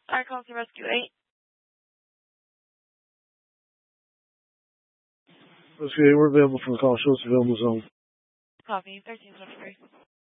Alright, call to Rescue 8. Rescue 8, we're available for the call. Show us available zone. Copy, 1323.